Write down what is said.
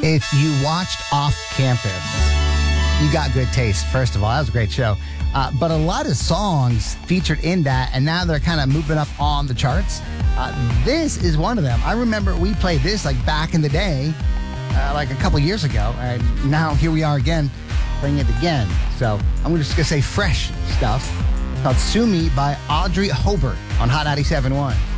If you watched Off Campus, you got good taste, first of all. That was a great show. But a lot of songs featured in that, and now they're kind of moving up on the charts. This is one of them. I remember we played this like back in the day, like a couple years ago, and now here we are again, playing it again. So I'm just going to say fresh stuff called Sue Me by Audrey Hobart on Hot 97.1.